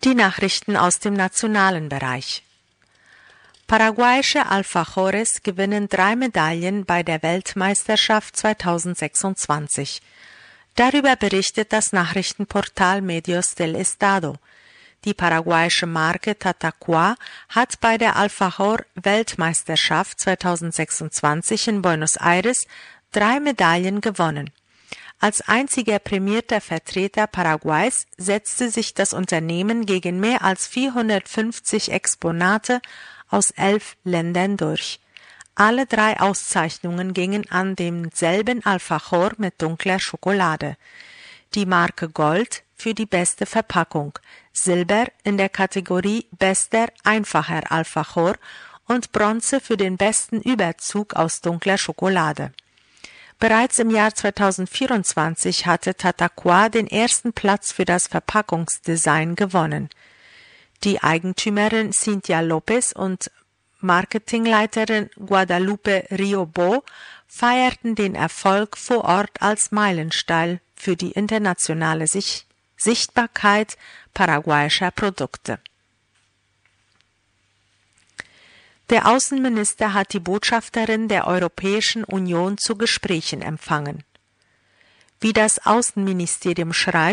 Die Nachrichten aus dem nationalen Bereich. Paraguayische Alfajores gewinnen 3 Medaillen bei der Weltmeisterschaft 2026. Darüber berichtet das Nachrichtenportal Medios del Estado. Die paraguayische Marke Tatacoa hat bei der Alfajor-Weltmeisterschaft 2026 in Buenos Aires 3 Medaillen gewonnen. Als einziger prämierter Vertreter Paraguays setzte sich das Unternehmen gegen mehr als 450 Exponate aus 11 Ländern durch. Alle 3 Auszeichnungen gingen an denselben Alfajor mit dunkler Schokolade. Die Marke Gold für die beste Verpackung, Silber in der Kategorie Bester einfacher Alfajor und Bronze für den besten Überzug aus dunkler Schokolade. Bereits im Jahr 2024 hatte Tatacoa den ersten Platz für das Verpackungsdesign gewonnen. Die Eigentümerin Cynthia Lopez und Marketingleiterin Guadalupe Riobo feierten den Erfolg vor Ort als Meilenstein für die internationale Sichtbarkeit paraguayischer Produkte. Der Außenminister hat die Botschafterin der Europäischen Union zu Gesprächen empfangen. Wie das Außenministerium schreibt,